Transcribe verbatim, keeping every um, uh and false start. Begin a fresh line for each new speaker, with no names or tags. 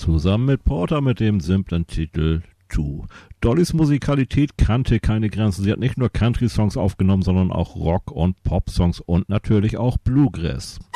zusammen mit Porter mit dem simplen Titel Two. Dollys Musikalität kannte keine Grenzen. Sie hat nicht nur Country-Songs aufgenommen, sondern auch Rock- und Pop-Songs und natürlich auch Bluegrass.